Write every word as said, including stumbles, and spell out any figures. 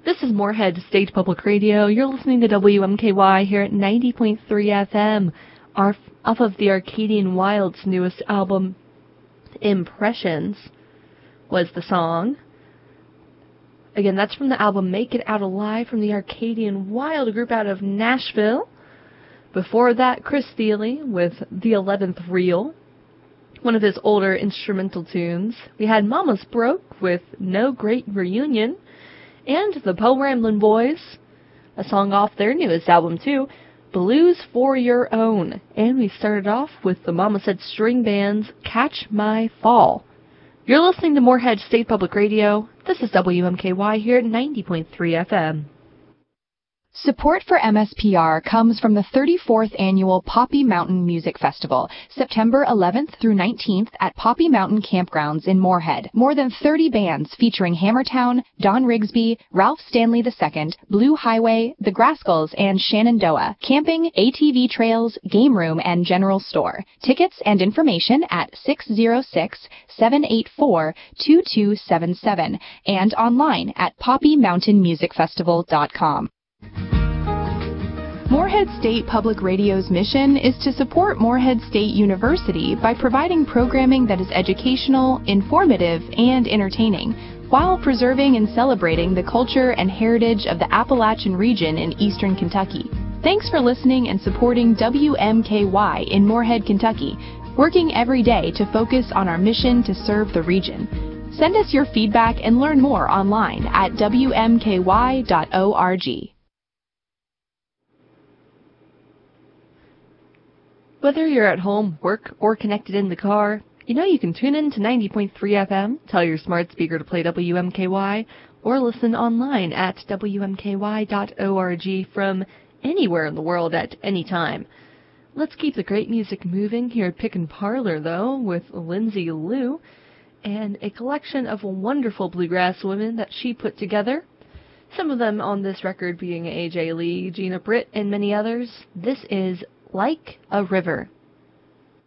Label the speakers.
Speaker 1: This is Moorhead State Public Radio. You're listening to W M K Y here at ninety point three F M, our, off of the Arcadian Wild's newest album, Impressions, was the song. Again, that's from the album Make It Out Alive from the Arcadian Wild, a group out of Nashville. Before that, Chris Thile with The Eleventh Reel, one of his older instrumental tunes. We had Mama's Broke with No Great Reunion, and the Poe Ramblin' Boys, a song off their newest album too, Blues for Your Own. And we started off with the Mama Said String Band's Catch My Fall. You're listening to Moorhead State Public Radio. This is W M K Y here at ninety point three F M.
Speaker 2: Support for M S P R comes from the thirty-fourth Annual Poppy Mountain Music Festival, September eleventh through nineteenth at Poppy Mountain Campgrounds in Moorhead. More than thirty bands featuring Hammertown, Don Rigsby, Ralph Stanley the Second, Blue Highway, The Grascals, and Shenandoah. Camping, A T V trails, game room, and general store. Tickets and information at six oh six, seven eight four, two two seven seven and online at poppy mountain music festival dot com. Moorhead State Public Radio's mission is to support Moorhead State University by providing programming that is educational, informative, and entertaining, while preserving and celebrating the culture and heritage of the Appalachian region in eastern Kentucky. Thanks for listening and supporting W M K Y in Moorhead, Kentucky, working every day to focus on our mission to serve the region. Send us your feedback and learn more online at w m k y dot org.
Speaker 1: Whether you're at home, work, or connected in the car, you know you can tune in to ninety point three F M, tell your smart speaker to play W M K Y, or listen online at w m k y dot org from anywhere in the world at any time. Let's keep the great music moving here at Pick and Parlor, though, with Lindsay Lou, and a collection of wonderful bluegrass women that she put together. Some of them on this record being A J Lee, Gina Britt, and many others. This is Like a River.